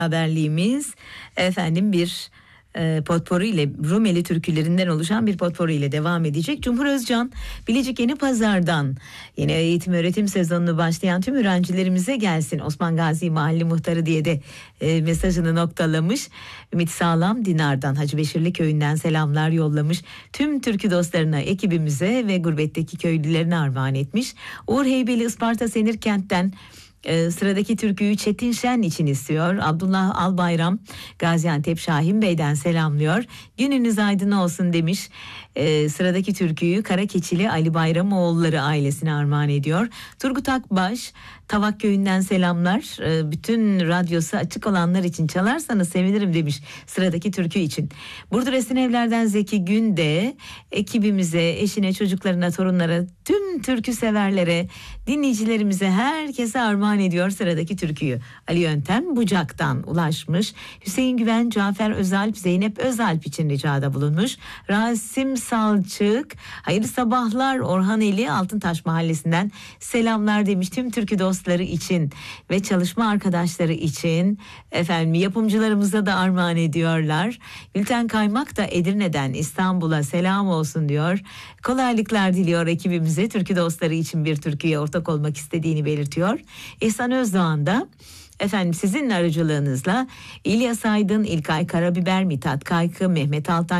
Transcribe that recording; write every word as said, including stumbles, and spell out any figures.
haberliğimiz efendim bir e, potpourri ile Rumeli türkülerinden oluşan bir potpourri ile devam edecek. Cumhur Özcan Bilecik Yeni Pazar'dan yeni eğitim öğretim sezonunu başlayan tüm öğrencilerimize gelsin Osman Gazi Mahalli Muhtarı diye de e, mesajını noktalamış. Ümit Sağlam Dinar'dan Hacı Beşirli köyünden selamlar yollamış. Tüm türkü dostlarına, ekibimize ve gurbetteki köylülerine armağan etmiş. Uğur Heybeli Isparta Senirkent'ten Ee, sıradaki türküyü Çetin Şen için istiyor. Abdullah Albayram Gaziantep Şahin Bey'den selamlıyor. Gününüz aydın olsun demiş. Ee, sıradaki türküyü Karakeçili Ali Bayramoğulları ailesine armağan ediyor. Turgut Akbaş Tavak Köyü'nden selamlar. Ee, bütün radyosu açık olanlar için çalarsanız sevinirim demiş sıradaki türkü için. Burdur Esinevler'den Zeki Günde ekibimize, eşine, çocuklarına, torunlara, tüm türkü severlere, dinleyicilerimize, herkese armağan ediyor sıradaki türküyü. Ali Yöntem Bucak'tan ulaşmış. Hüseyin Güven, Cafer Özalp, Zeynep Özalp için ricada bulunmuş. Rasim Salçık, hayırlı sabahlar Orhan Eli Altıntaş Mahallesi'nden selamlar demiş tüm türkü dostları için ve çalışma arkadaşları için. Efendim yapımcılarımıza da armağan ediyorlar. Gülten Kaymak da Edirne'den İstanbul'a selam olsun diyor. Kolaylıklar diliyor ekibimize, türkü dostları için bir türküye ortak olmak istediğini belirtiyor. İhsan Özdoğan da efendim sizin aracılığınızla İlyas Aydın, İlkay Karabiber, Mithat Kaykı, Mehmet Altay